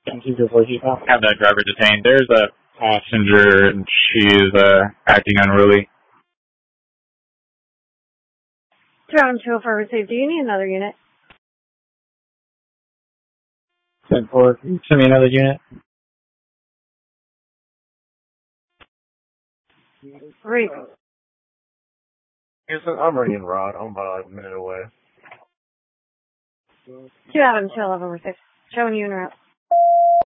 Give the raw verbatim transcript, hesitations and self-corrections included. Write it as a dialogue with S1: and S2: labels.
S1: Have that driver detained. There's a passenger, and she's uh, acting unruly.
S2: Drone two oh four received. Do you need another unit?
S1: ten four, can you send me another unit?
S2: Three.
S3: I'm ringing Rod. I'm about a minute away.
S2: Two Adam, two eleven received. Showing you in route.